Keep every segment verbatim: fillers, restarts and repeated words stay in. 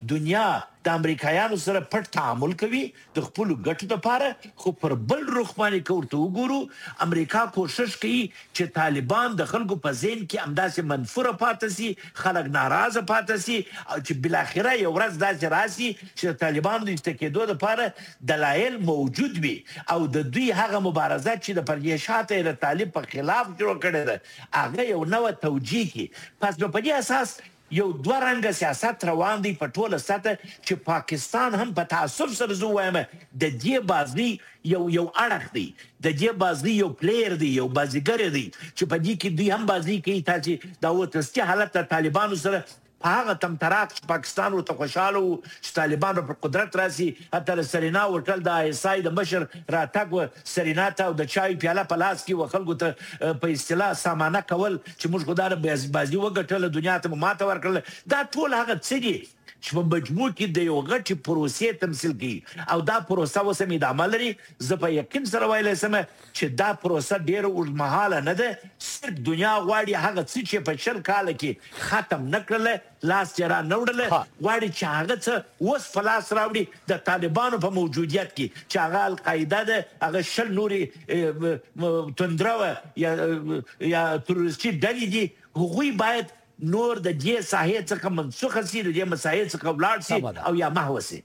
دنیا د امریکایانو سره پټ تعامل کوي د خپل ګټو لپاره خو پر بل رخ باندې کوته وګورو امریکا کوشش کوي چې طالبان د خلکو په ذهن کې همداسې منفوره پاتې سي خلک ناراضه پاتې سي او چې بالاخره یو ورځ داسې راسي چې د طالبانو د ایسته کېدو لپاره دلایل موجود وي او د دوی هغه مبارزه چې د پرجې شاته د طالب په خلاف جوړ کړې ده هغه یو نوه توجیه کړي پس نو په دې اساس یو دوه رنګه سیاست روان دی په ټوله سطح چې پاکستان هم په تعصب سره زه وایم د دې بازي یو یو اړخ دی د دې بازي یو پلیر دی یو بازیګر دی چې په دې کې دوی هم بازي کوي تاسو دا وتستی حالت د طالبانو سره په هغه تمتراک چې پاکستان ورته خوشحاله و چې طالبان په قدرت راسي حتی د سرینا هوټل د آی اس آی د مشر راتګ و سرینا ته او د چای پیاله په لاس کې و خلکو ته په اصطلاح سامانه کول چې موږ خو دا بازي وګټله دنیا ته مو ماته ورکړله دا ټول هغه څه دي چې په مجموع کې د یو غټې پروسې تمثیل کوي او دا پروسه اوس هم ادامه لري زه په یقین سره ویلی سم چې دا پروسه ډېره اوږدمهاله نه ده صرف دنیا غواړي هغه څه چې په شل کاله کې ختم نه کړله لاس یې را نه وړله غواړي چې هغه څه اوس په لاس راوړي د طالبانو په موجودیت کې چې هغه القاعده ده هغه شل نورې توندروه یا یا تروریستي ډلې دي هغوی باید نور د دې ساحې څخه منسوخه سي د دې مسایل څخه ولاړ سي او یا محو سي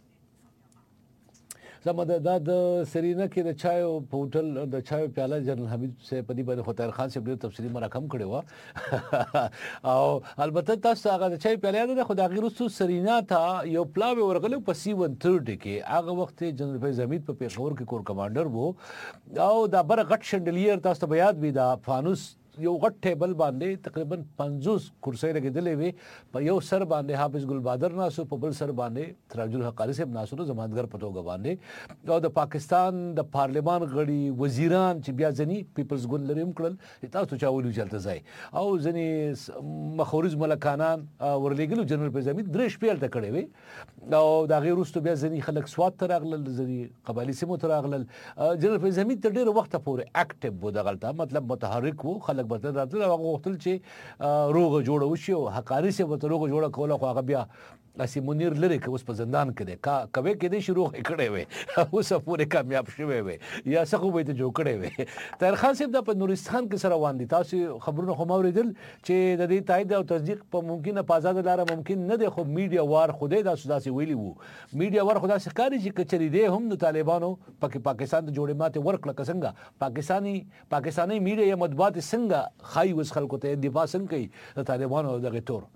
زما دا د سرینا کې د چایو په هوټل د چایو پیاله جنرال حمید صاحب په دې باندې خو طاهر خان صاحب ډېر تفصیلي مرکم کړی و او البته تاسو هغه د چای پیاله ده خو د هغې وروستو سرینا ته یو پلاوی ورغلی په سی ون تھرټي کې هغه وخت جنرال فیض حمید په پېښور کې کور کمانډر و او دا بره غټ شنډلیر تاسو ته به یاد وي دا فانوس یو غټ ټیبل باندې تقریبا پنځوس کرسۍ لګېدلې وې په یو سر باندې حافظ ګل بادر ناسو په بل سر باندې تراج الحق صاحب ناسو د ضمانتګر په توګه باندې او د پاکستان د پارلمان غړي وزیران چې بیا ځني پیپلز ګوند لري هم کړل تاسو چا ویلو چې هلته ځای او ځینې مخورز ملکانان ورلېږلو جنرال فیض حمید درې شپې هلته کړې وې او د هغې وروستو بیا ځینې خلک سوات ته راغلل ځینې قبایلي سیمو ته راغلل جنرال فیض حمید تر ډېره وخته پورې اکټیو و دغلته مطلب متحرک و خلک بدل راتل هغه غوښتل چې روغه جوړه وشي او حقاري صاحب ورته روغه جوړه کوله خو هغه بیا اسی منیر لري که اوس په زندان کې دی کا کوي کېدای شي روغې کړی وی اوس پورې کامیاب شوی وی یا څه خو به یې ته جوړ کړی وی طاهر خان صاحب دا په نورستان کې سره روان دي تاسو خبرونه خو ما اورېدل چې د دې تایید او تصدیق په ممکنه په ازاده لاره ممکن نه دی خو میډیا وار خدای داسې داسې ویلي وو میډیا وار خو داسې ښکاري چې که چېرې دی هم د طالبانو پکې پاکستان ته جوړې ماتې ورکړه که څنګه پاکستاني پاکستاني میډیا یا مطبوعات څنګه ښایي اوس خلکو ته دفاع څنګه کوي د طالبانو دغې طور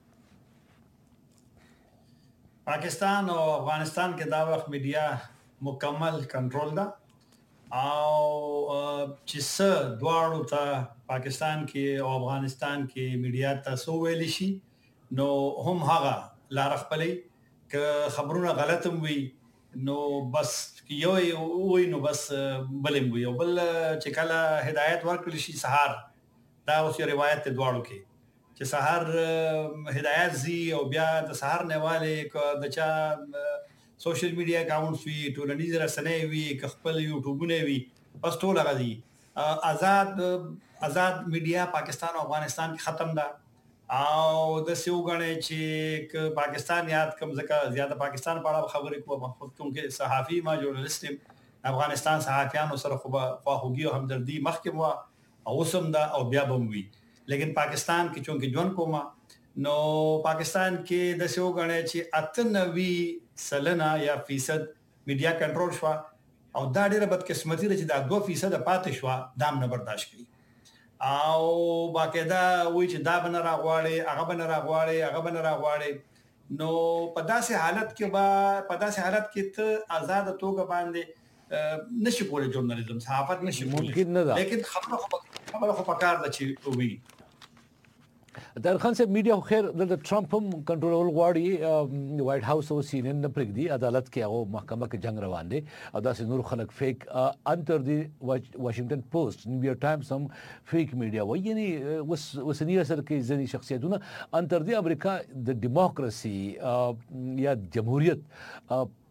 پاکستان او افغانستان کې دا وخت میډیا مکمل کنټرول ده او چې څه دواړو ته پاکستان کې او افغانستان کې میډیا ته څه ویلی شي نو هم هغه لاره خپلوي که خبرونه غلط هم وي نو بس یو وي نو بس بل هم وي او بل چې کله هدایت ورکړل شي سهار دا اوس یو روایت دی دواړو کې چې سهار هدایت زی او بیا د سهار نیواله د چا سوشل میډیا اکاونټس وی ټولنیز رسنۍ وی ک خپل یوټیوبونه وی بس ټول هغه دي آزاد آزاد میډیا پاکستان او افغانستان کې ختم ده او د سیو غنې چې ک پاکستان یاد کم ځکه زیاده پاکستان په اړه خبرې کوم خود کوم کې صحافي ما جورنالست افغانستان صحافیانو سره خو خواخوږي او همدردي مخکې و او سم دا او بیا بم وی لیکن پاکستان کې چونکه جون کوما نو پاکستان کې د سیو غنې چې اتنوي سلنه یا فیصد میډیا کنټرول شو او دا ډیره بدقسمتي ده چې دا دو فیصد پاتې شو دام نه برداشت کړي او باقاعده وی چې دا بنه راغواړي هغه بنه راغواړي هغه بنه راغواړي نو په داسې حالت کې با په داسې حالت کې ته آزاد توګه باندې نشي کولای ژورنالیزم صحافت نشي ممکن نه ده لیکن خبره خبره خو پکار ده چې وی طاهر خان صاحب میډیا خو خیر د ټرمپ هم کنټرول غواړي وایټ هاوس او سی ان ان نه پرېږدي عدالت کې هغه محکمه کې جنگ روان دی او داسې نور خلک فیک انتر دی واشنگټن پوسټ نیویارک ټایمز هم فیک میډیا وایي یعنی اوسني عصر کې ځینې شخصیتونه انتر دی امریکا د ډیموکراسي یا جمهوریت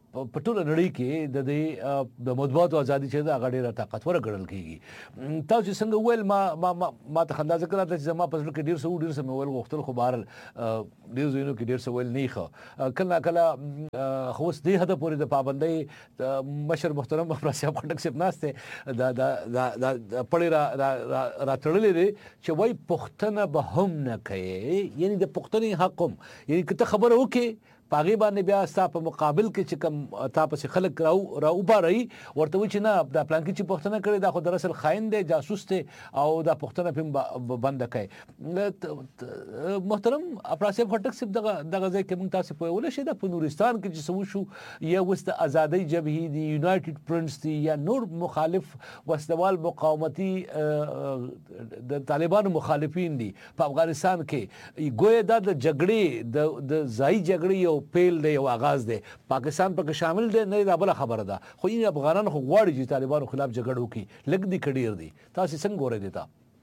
په ټوله نړۍ کې د دې د مطبوعاتو ازادي چې دا غډېره طاقتوره ګڼل کیږي. تاسو چې څنګه ویل ما ما ما ته خندا ذکر راته چې زما په زړه کې ډېر څه ډېر څه مې ویل غوښتل خو بهرحال ډېر ځایونو کې ډېر څه ویل نه ښه کله کله خو اوس دې حده پورې د پابندۍ مشر محترم افراز صاحب خټک صاحب ناست دی دا دا دا پړې را راتړلې دی چې وایي پوښتنه به هم نه کوي، یعنی د پوښتنې حق هم، یعنی که ته خبره وکړې په هغې باندې بیا ستا په مقابل کې چې کوم تا پسې خلک را وباروي ورته وایي چې نه دا پلانکي چې پوښتنه کړې دا خو در اصل خاین دی، جاسوس دی او دا پوښتنه پې بنده کوي. محترم افراز صاحب خټک صاحب دغه دغه ځای کې موږ تاسې پوهولی شئ دا په نورستان کې چې څه وشو یا اوس د ازادۍ جبهې دي، یونایټډ پرنټس دي یا نور مخالف وسلوال مقاومتي د طالبانو مخالفین دي په افغانستان کې، ګویا دا د جګړې د ځایي جګړې یو پیل دی یو آغاز دی، پاکستان پکې شامل دی نه دا بله خبره ده، خو این افغانان خو غواړي چې طالبانو خلاف جګړه وکړي، لږ دي که ډېر دي، تاسې څنګه ګورئ دې ته؟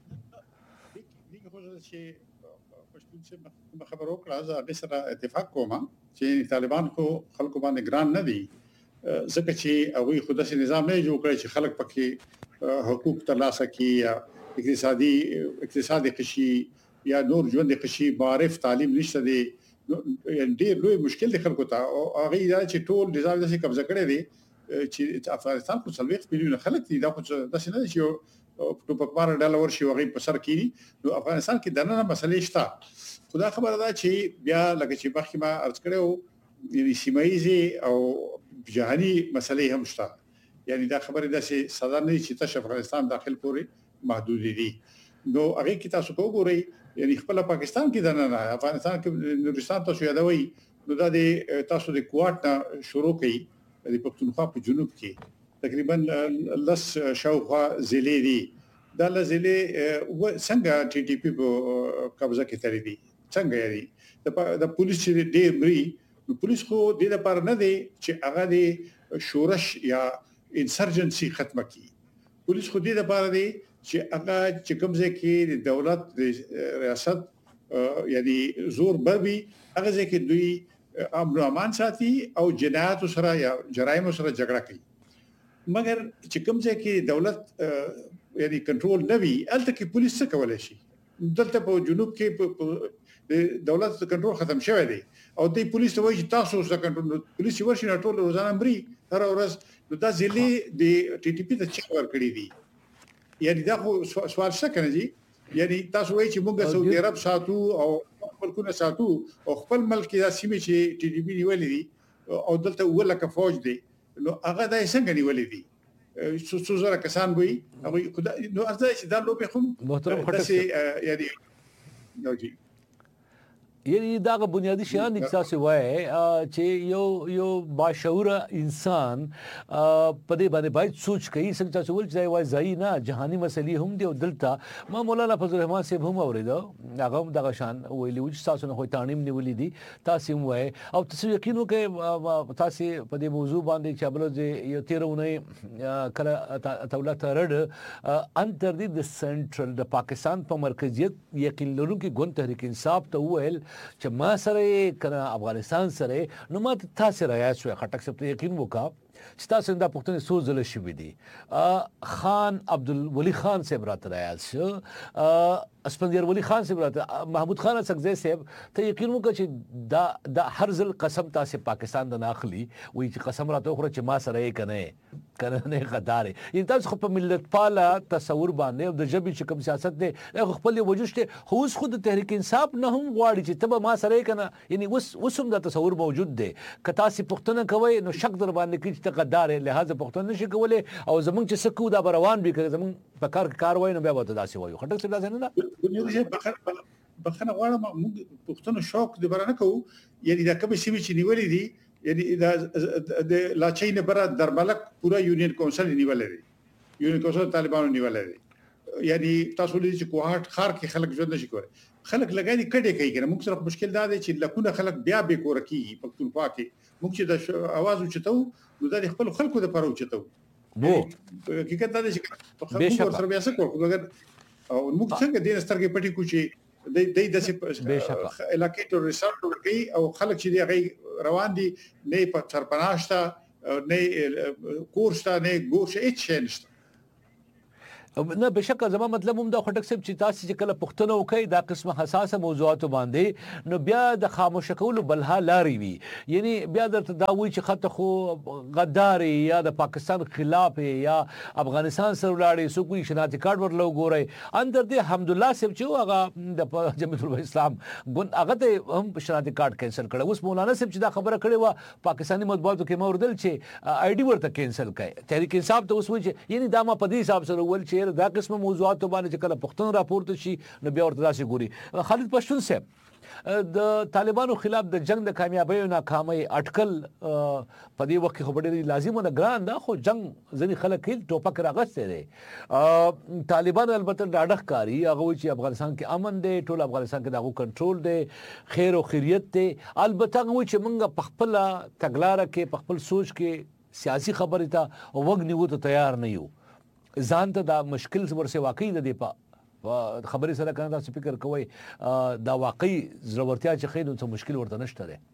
چې خبره وکړه زه هغې سره اتفاق کوم چې طالبان خو خلکو باندې ګران نه دي، ځکه چې هغوی خو داسې نظام نه جوړ کړی چې خلک پکې حقوق ترلاسه کړي یا اقتصادي اقتصاد یې ښه شي یا نور ژوند یې ښه شي، معارف تعلیم نشته دی، ډېر لوی مشکل دی خلکو ته. او هغې دا چې ټول نظام داسې قبضه کړی دی چې افغانستان خو څلوېښت میلیونه خلک دي، دا خو داسې نه دی چې یو ټوپکماره ډله ورشي او هغې په سر کېږي. نو افغانستان کې دننه مسلې شته، خو دا خبره ده چې بیا لکه چې مخکې ما عرض کړی وو یعنې سیمه ییزې او جهاني مسلې هم شته، یعنې دا خبرې داسې ساده نه دي چې تش افغانستان داخل پورې محدودې دي. نو هغې کې تاسو که وګورئ یعنی خپل پاکستان کې دننه افغانستان کې نورستان تاسو یادوي نو دا د تاسو د کوارټ نه شروع کړي د پښتونخوا په جنوب کې تقریبا لس شاوخوا ضلعې دي، دا لس ضلعې څنګه ټي ټي پي په قبضه کې تللي دي، څنګه یې د پولیس چې ډېر مري، نو پولیس خو دې لپاره نه دی چې هغه د شورش یا انسرجنسي ختمه کړي، پولیس خو دې لپاره دی چې هغه چې کوم ځای کې د دولت د ریاست یعنی زور بر وي هغه ځای کې دوی امن او امان ساتي او جنایاتو سره یا جرایمو سره جګړه کوي. مګر چې کوم ځای کې دولت یعنی کنټرول نه وي هلته کې پولیس څه کولی شي؟ دلته په جنوب کې د دولت کنټرول ختم شوی دی او دوی پولیس ته وایي چې تاسو څه کنټرول، پولیس چې ورشي نو ټول روزانه مري هره ورځ، نو دا ضلعې د ټي ټي پي ته چا ورکړي دي؟ یعنی دا خو سوال شته کنه جی، یعنی تاسو وایي چې موږ سعودي عرب ساتو او ملکونه ساتو او خپل ملک دا سیمه چې ټي ټي پي نیولې دي او دلته ولکه فوج دی، نو هغه دا څنګه نیولې دي؟ څو زره کسان وي هغه نو ارزه چې دا لوبه خو محترم خټک یعنی نو جی یعنی دا بنیادی شیان دي چې تاسو وایي چې یو یو باشعوره انسان په دې باندې باید سوچ کوي، څنګه تاسو ول چې وایي ځای نه جهاني مسلې هم دي او دلته ما مولانا فضل الرحمن صاحب هم اوریدو هغه هم دغه شان ویلي و چې تاسو نه خو تانیم نیولې دي، تاسو هم وایي او تاسو یقین وکړئ تاسو په دې موضوع باندې چې بل یو تیرونه کله دولت رډ انتر دي د سنټرل د پاکستان په مرکزیت یقین لرونکي ګوند تحریک انصاف ته ویل چې ما سره کنه افغانستان سره نو ما تاسو راځي شو خټک صاحب ته یقین وکا چې تاسو دا پښتون سو زله شوې دي خان عبدالولی خان صاحب راته راځي شو اسپندیار ولی خان صاحب راته محمود خان سکزی صاحب ته یقین وکړه چې دا د هر ځل قسم تاسو پاکستان د ناخلی وایي چې قسم راته خو چې ما سره یې کنه کنه نه غدار یې تاسو خو په ملت پاله تصور باندې او د جبې چې کوم سیاست دی خپل وجوشته خو اوس خود تحریک انصاف نه هم غواړي چې تبه ما سره کنه یعنی اوس اوس هم دا تصور موجود دی که تاسو پښتنه کوي نو شک در باندې کې چې غدار لہذا پښتون نشي کولای او زمونږ چې سکو دا روان به کوي زمونږ په کار کاروي نه بیا وته داسې وایو خټک څه داسې نه ده بخنه غواړم موږ پښتون شوق د برانه کوو یعنی دا کوم سیمه چې نیولې دي یعنی دا د لاچې نه بره درملک پورا یونین کونسل نیولې دي یونین کونسل طالبانو نیولې دي یعنی تاسو لري چې کوهات خار کې خلک ژوند نشي کولای خلک لګای دي کډه کوي کنه موږ سره مشکل دا دی چې لکونه خلک بیا به کور کیږي پښتونخوا کې موږ چې د आवाज اوچتو نو د خپل خلکو د پاره اوچتو وو حقیقت دا دی چې خلکو سره بیا څه کوو او موږ څنګه د سترګې پټي کوچي د د د علاقې ته ریسرچ کوي او خلک چې دی هغه روان دي نه په سرپناشتا نه کورستا نه ګوښه هیڅ شي نشته. نه بشک زما مطلب هم دا خټک صاحب چې تاسو چې کله پښتنه وکي دا قسمه حساسه موضوعات باندې نو بیا د خاموش کولو بلها لاري وي، یعنی بیا درته دا وایي چې خط خو غداري یا د پاکستان خلاف یا افغانستان سره ولاړې سو کوئی شناختی کارت ورلو ګوري اندر دې الحمدلله صاحب چې هغه د جمعیت الاسلام ګوند هغه ته هم شناختی کارت کینسل کړ. اوس مولانا صاحب چې دا خبره کړې و پاکستاني مطبوعاتو کې موردل چې آی ډي ورته کینسل کړي تحریک انصاف ته اوس وایي چې یعنی دا ما په دې حساب سره ول چې دا قسمه موضوعات باندې چې کله پښتون راپورته شي نو بیا ورته داسې ګوري. خالد پښتون صاحب د طالبانو خلاف د جنگ د کامیابی او ناکامۍ اټکل په دې وخت کې خو ډېر لازم نه ګران ده، خو جنگ ځینې خلک هیل ټوپک راغسته دي. طالبان البته ډاډه ښکاري هغه وایي چې افغانستان کې امن دی، ټول افغانستان کې د هغو کنټرول دی، خیر او خیریت دی. البته هغه وایي چې موږ په خپله تګلاره کې په خپل سوچ کې سیاسي خبرې ته وږ نیو ته تیار نه یو. ځان ته دا مشکل ورسې واقعي د دې په خبرې سره کنه تاسو فکر کوئ دا واقعي ضرورتیا چې خیر نو څه مشکل ورته نشته دی.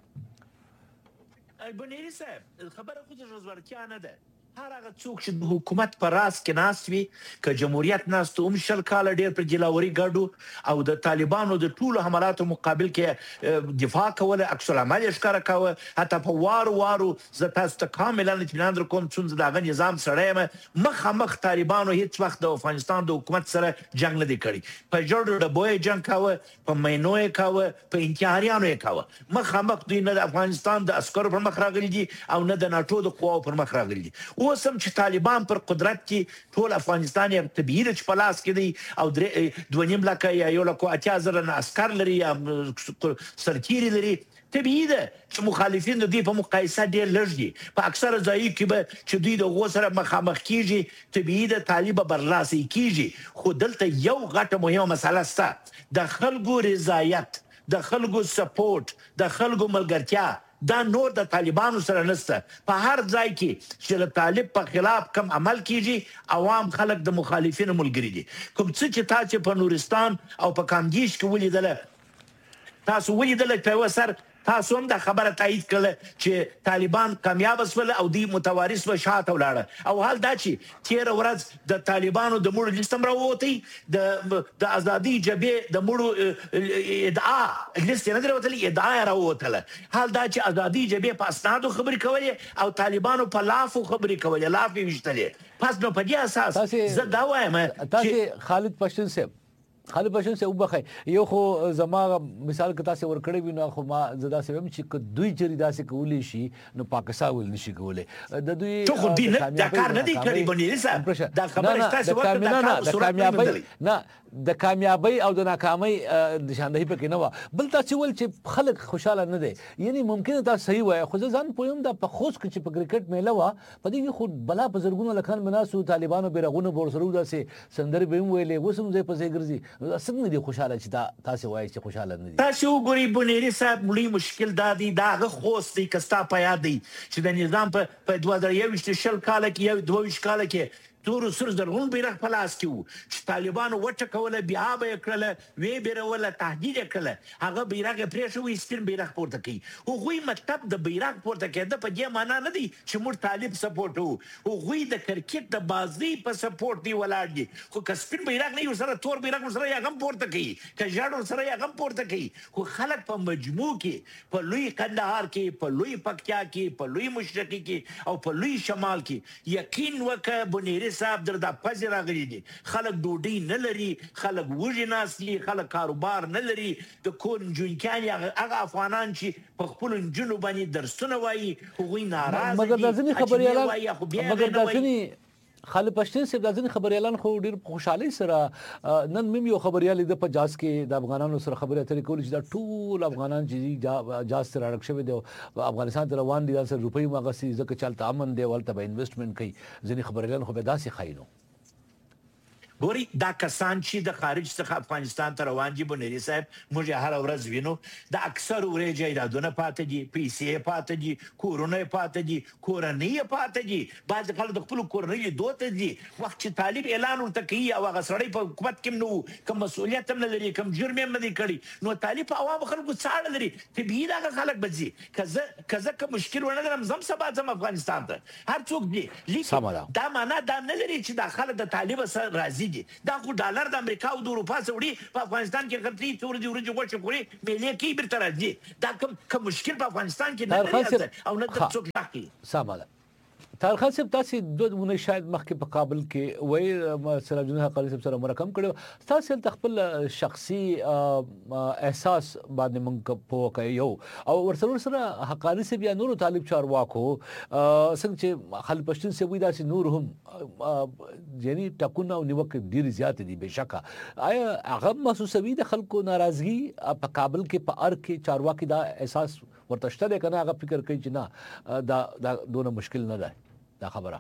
بنيري صاحب خبره خو د ضرورتیا نه ده. هر هغه څوک چې د حکومت په راس کې ناست وي که جمهوریت ناست هم شل کاله ډېر پر جلاوري ګډو او د طالبانو د ټولو حملاتو مقابل کې دفاع کوله، عکس العمل یې ښکاره کوه. حتی په وارو وارو زه تاسو ته کاملا اطمینان درکوم څومره د هغه نظام سړی یم مخامخ طالبانو هیڅ وخت د افغانستان د حکومت سره جنګ نه دی کړی. په جوړ ډبو یې جنګ کاوه، په مینو یې کاوه، په انتحاریانو یې کاوه. مخامخ دوی نه د افغانستان د عسکرو پر مخ راغلي دي او نه د ناټو د قواو پر مخ راغلي دي. اوس هم چې طالبان پر قدرت کې ټول افغانستان یې طبیعي ده چې په لاس کې دی او دوه نیم لکه یا یو لکه اتیا زره عسکر لري یا سرتیري لري. طبیعي ده چې مخالفین د دې په مقایسه ډېر لږ دي. په اکثره ځایو کې به چې دوی د هغو سره مخامخ کیږي طبیعي ده طالب برلاسي کیږي. خو دلته یو غټه مهمه مسله شته، د خلکو رضایت، د خلکو سپورټ، د خلکو ملګرتیا دا نور د طالبانو سره نشته. په هر ځای کې چې د طالب په خلاف کم عمل کیږي عوام خلک د مخالفینو ملګري دي. کوم څه چې تاسو په نورستان او په کامدیش کې ولیدله، تاسو ولیدله په یو سر تاسو هم دا خبره تایید کړله چې طالبان کامیاب شول او دوی متوارث و شاته ولاړه. او حال دا چې تېره ورځ د طالبانو د مړو لیست هم راووتی، د ازادي جبهې د مړو ادعا لیست یې نه دی راوتلی، ادعا یې راووتله. حال دا چې ازادي جبهې په اسنادو خبرې کولې او طالبانو په لافو خبرې کولې، لاف یې ویشتلې. پس نو په دې اساس زه دا وایم چې خالد پښتون صاحب خالد پښتون صاحب وبخښئ یو خو زما مثال که تاسو ورکړی وي نو خو ما زه داسې وایم چې که دوی چېرې داسې کولی شي نو پاکستان ول نشي کولی. د دوی خو دوی دا کار نه دی کړی بنيري صاحب، دا خبره ستاسو ورته د کامیابۍ نه د کامیابۍ او د ناکامۍ نشاندهي پکې نه وه. بل تاسو ول چې خلک خوشحاله نه دی، یعنی ممکنه تاسو صحیح وایي، خو زه ځان پوهیم دا په خوست کې چې په کرکټ میله وه په دې کې خو بلا په زرګونو لکان مناسو طالبانو بیرغونه به ورسره داسې سندرې به هم ویلې، اوس هم ځای په ځای ګرځي. څنګه دي خوشحاله چې دا تاسو وایي چې خوشحاله نه دي؟ تاسو وګورئ بنيري صاحب لوی مشکل دا دی، دا هغه خوست دی که ستا په یاد دی چې د نظام په دوه زره یوویشت شل کاله کې یا دوه ویشت کاله کې تور سر زرغون بیرغ په لاس کې وو چې طالبانو وټکوله، بیا به یې کړله، ویې بیروله، تهدید یې کړله، هغه بیرغ یې پرېښه سپین بیرغ پورته کوي. هغوی مطلب د بیرغ پورته کېده په دې معنا نه دی چې موږ طالب سپورټ وو، هغوی د کرکټ د بازۍ په سپورټ دی ولاړ دي. خو که سپین بیرغ نه وي ورسره تور بیرغ ورسره یې هغه هم پورته کوي، که ژړ ورسره یې هغه هم پورته کوي. خو خلک په مجموع کې په لوی کندهار کې، په لوی پکتیا کې، په لوی مشرقي کې او په لوی شمال کې یقین وکړه بنيري صاحب در دا پځې راغلي دي. خلک ډوډۍ نه لري، خلک وږي ناست دي، خلک کاروبار نه لري. د کور نجونکیانې هغه افغانان چې په خپلو نجونو باندې درسونه وایي هغوی ناراضه دي. مګر دا ځینې خبریالان مګر دا ځینې خالد پښتون صاحب دا ځینې خبریالان خو ډېر په خوشحالۍ سره نن مې یو خبریال د په جاز کې د افغانانو سره خبرې اترې کولې چې دا ټول افغانان چې جاز سره اړک شوي دي افغانستان ته روان دي، دا سره روپۍ هم اخیستي ځکه چې هلته امن دی او هلته به انویسټمنټ کوي. ځینې خبریالان خو به داسې ښایي نو ګوري دا کسان چې د خارج څخه افغانستان ته روان دي بنيري صاحب موږ هر ورځ وینو د اکثر ورې جایدادونه پاتې دي پیسې پاتې دي کورونه پاتې دي کورنۍ پاتې دي بعض خلک د خپل کورنۍ دوت دي وخت چې طالب اعلان ورته کوي او هغه سړی په حکومت کې نو کوم مسؤلیت هم نه لري کوم جرم هم نه کړی نو طالب عوام خلکو څاړه لري طبيعي دا خلک بځي کزه کزه کوم مشکل ونه لرم زم سبا زم افغانستان ته هر څوک دي لیکن دا معنا دا نه لري چې دا خلک د طالب سره راضي دي دا خو ډالر د امریکا او د اروپا سره په افغانستان کې خطري تور دي ورځ غوښه خوري ملي کې بیرته راځي دا کوم کوم مشکل په افغانستان کې نه لري او نه څوک راکي سماله طاهر خان صاحب تاسو دوه مونږ شاید مخکې په کابل کې وای سراج الدین حقانی صاحب سره مرکم کړو تاسو خپل شخصي احساس باندې مونږ په کوي یو او ورسره سره حقانی صاحب یا نور طالب چارواکو څنګه چې خل پښتون صاحب وای داسې نور هم یعنی ټکونه او نیوکه ډیر زیات دي بشکه آیا هغه محسوسوي د خلکو ناراضگی په کابل کې په ار کې چارواکي دا احساس ورته شته کنه هغه فکر کوي چې نه دا دا دونه مشکل نه ده دا خبره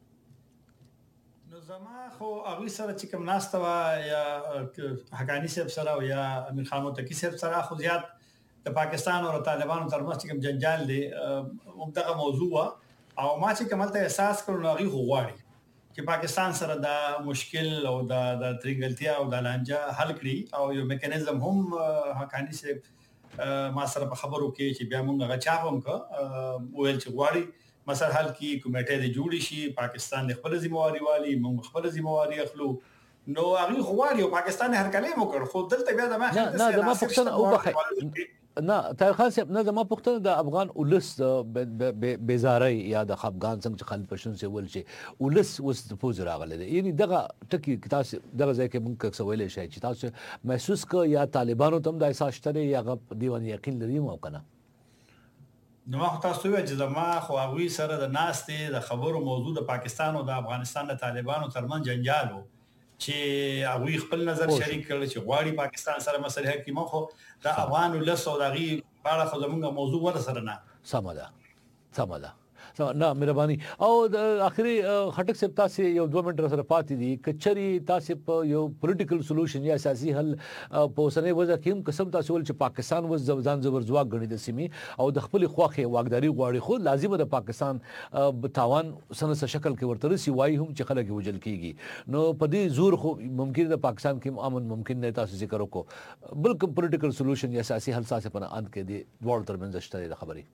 نو زما خو هغه سره چې کوم ناسته وا یا حقانی صاحب سره یا امیر خان متقی صاحب سره خو زیات د پاکستان او طالبانو ترمنځ کوم جنجال دی همدغه موضوع او ما چې کومه احساس کړو نو هغه غواړي چې پاکستان سره دا مشکل او دا د ترنګلتیا او د لانجه حل کړي او یو میکانیزم هم حقانی صاحب ما سره په خبرو کې چې بیا موږ هغه چاپم کو ویل چې غواړي مسله حل کی کمیټه د جوړی شي پاکستان د خپل ذمہواری والی موږ خپل ذمہواری اخلو نو هغه غواړي او پاکستان هر کله مو کړ خو دلته بیا د ما نه نه د ما پښتنه او بخې نه طاهر خان صاحب نه د ما پښتنه د افغان ولس بیزاری یا د افغان څنګه چې خل پښتون سي ول شي ولس وس د پوز راغله یعنی دغه ټکی تاسو دغه ځای کې موږ څه ویلې شي چې تاسو محسوس ک یا طالبانو تم د احساس شته یا دیوان یقین لري مو کنه نو ما تاسو وایي چې زما خو هغه سره د ناستې د خبرو موضوع د پاکستان او د افغانستان د طالبانو ترمن جنجالو چې هغه خپل نظر شریک کړل چې غواړي پاکستان سره مسله کې مو خو د افغان ولس او دغه باندې خو زموږ موضوع ور سره نه سماده سماده نه مهرباني او د اخري خټک صاحب تاسو یو دوه منټ سره پاتې دي کچري تاسو په یو پولیټیکل سولوشن یا سیاسي حل په اوسنۍ وضع کې هم قسم تاسو ول چې پاکستان و ځان زبر ځواک غړي د سیمې او د خپل خواخې واګداري غواړي خو لازمه د پاکستان تاوان سنس شکل کې ورته سی وای هم چې خلک وجل کیږي نو په دې زور خو ممکن د پاکستان کې امن ممکن نه تاسو ذکر وکړو بلکې پولیټیکل سولوشن یا سیاسي حل ساسه په اند کې دي دوړ ترمنځ شته د خبري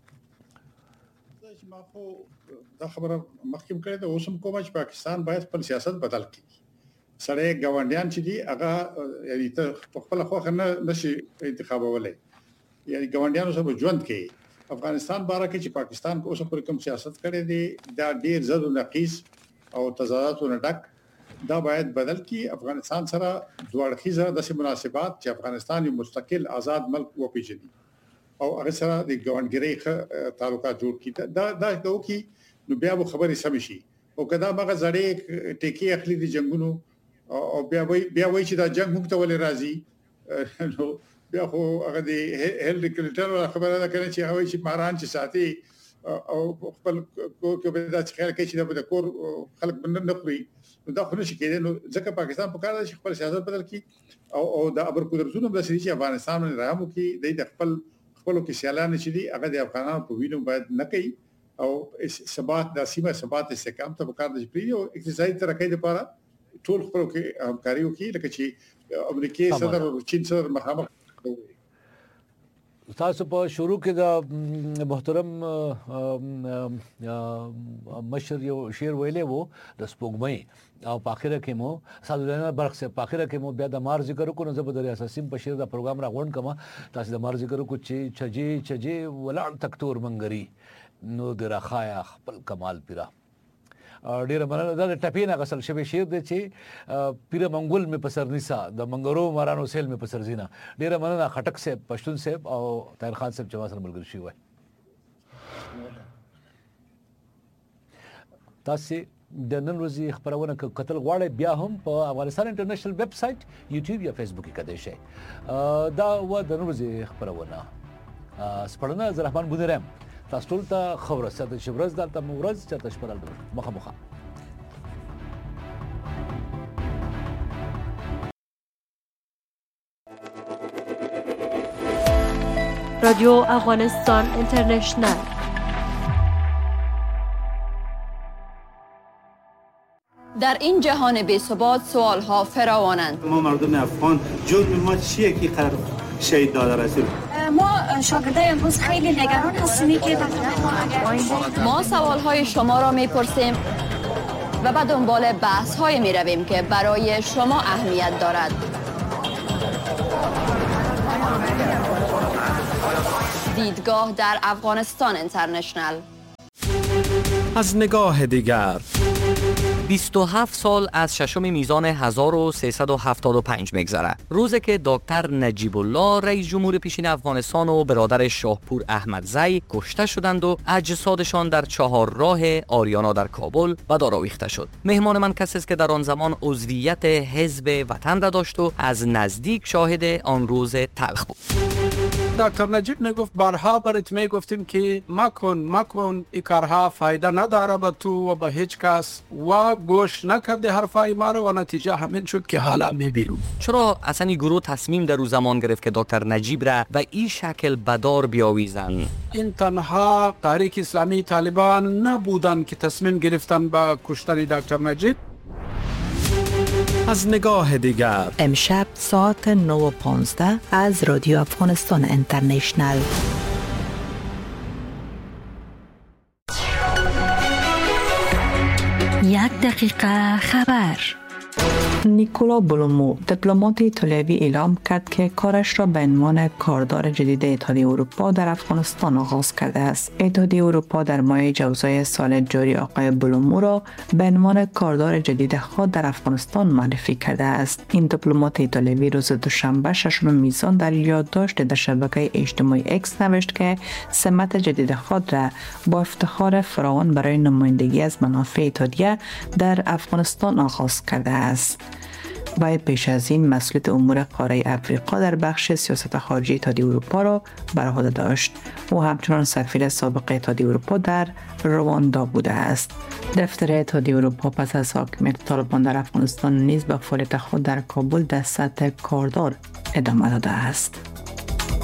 ما خو دا خبره مخکې کړې ده اوس هم کوم چې پاکستان باید خپل سیاست بدل کړي سره ګاونډیان چې دي هغه یعنی ته خپل خو نه نشي انتخابولای یعنی ګاونډیانو سره ژوند کوي افغانستان باره کې چې پاکستان کو اوس پر کوم سیاست کړي دي دا ډیر زړه نقیس او تضاداتونه ډک دا باید بدل کړي افغانستان سره دوه اړخیزه د مناسبات چې افغانستان یو مستقل آزاد ملک وپیژني او هغه سره د ګاونډګرۍ تعلقات جوړ کړي دا دا کوي چې نو بیا به خبرې سم شي او کدا مغه زړې ټکی اخلي د جنگونو او بیا وای بیا وای چې دا جنگ موږ ته ولې راځي نو بیا خو هغه د هیل کلینټن خبره ده کړي چې هغه چې ماران چې ساتي او خپل کو کې به دا خیال کوي چې د کور خلک بند نه خوري دا خو نشي کېدای نو ځکه پاکستان په کار ده چې خپل سیاست بدل کړي او او د ابر قدرتونو د سړي چې افغانستان نه راغو کې د خپل خپل کې سیالان چې دي هغه د افغانانو په وینو باید نه کوي او ثبات د سیمه ثبات استحکام ته وکړ د پری او اقتصادي ترقۍ لپاره ټول خپل کې همکاري وکړي لکه چې امریکای صدر او چین صدر مخامخ تاسو په شروع کې د محترم مشر یو شعر ویلې وو د سپوږمۍ او په اخره کې مو سادهانه برخ سے په اخره کې مو بیا د مار ذکر کو نه زبر اساسي په شعر دا پروګرام راغون کما تاسو د مار ذکر کو چې چجي چجي ولړ تکتور منګري نو د راخایا خپل کمال پیرا ډیر مننه دا ټپینا غسل شوی شعر دی چې پیر منګول می پسر نسا د منګرو مارانو سیل می پسر زینا ډیر مننه خټک سے پښتون سے او طاهر خان صاحب جواز ملګری شي وای تاسو د نن ورځې خبرونه کتل غواړئ بیا هم په افغانستان انټرنیشنل ویب سټ یوټیوب یا فیسبوک کې کدی شي دا و د نن ورځې خبرونه سپړنه زرحمان بودرم تاسو ټول ته خبره ستاسو چې ورځ دلته مورز چې تاسو په اړه مخه مخه رادیو افغانستان اینترنشنل. در این جهان بی‌ثبات سوال‌ها فراوانند. ما مردم افغان جرم ما چیه که قرار شهید داده رسول؟ ما شاگردای امروز خیلی نگران هستیم که ما سوال‌های شما را می‌پرسیم و به دنبال بحث‌های می‌رویم که برای شما اهمیت دارد. دیدگاه در افغانستان اینترنشنل. از نگاه دیگر بیست و هفت سال از ششم میزان هزار و سیصد و هفتاد و پنج میگذره، روزی که دکتر نجیب الله رئیس جمهور پیشین افغانستان و برادر شاهپور احمدزی کشته شدند و اجسادشان در چهار راه آریانا در کابل به دار آویخته شد. مهمان من کسی است که در آن زمان عضویت حزب وطن را داشت و از نزدیک شاهد آن روز تلخ بود. دکتر نجیب نگفت بارها برات میگفتیم که مکن مکن این کارها فایده نداره به تو و به هیچ کس و گوش نکرده حرفای ما رو و نتیجه همین شد که حالا میبینیم. چرا اصلا این گروه تصمیم در او زمان گرفت که دکتر نجیب را به این شکل به دار بیاویزن؟ این تنها تحریک اسلامی طالبان نبودن که تصمیم گرفتن به کشتن دکتر نجیب. از نگاه دیگر امشب ساعت نه و پانزده از رادیو افغانستان اینترنشنل. یک دقیقه خبر. نیکولا بلومو دیپلمات ایتالیایی اعلام کرد که کارش را به عنوان کاردار جدید اتحادیه اروپا در افغانستان آغاز کرده است. اتحادیه اروپا در ماه جوزای سال جاری آقای بلومو را به عنوان کاردار جدید خود در افغانستان معرفی کرده است. این دیپلمات ایتالیایی روز دوشنبه ششم میزان در یادداشت در شبکه اجتماعی اکس نوشت که سمت جدید خود را با افتخار فراوان برای نمایندگی از منافع اتحادیه در افغانستان آغاز کرده است. باید پیش از این مسئولیت امور قاره افریقا در بخش سیاست خارجی اتحادیه اروپا را بر عهده داشت و همچنان سفیر سابق اتحادیه اروپا در رواندا بوده است. دفتر اتحادیه اروپا پس از حاکمیت طالبان در افغانستان نیز به فعالیت خود در کابل در سطح کاردار ادامه داده است.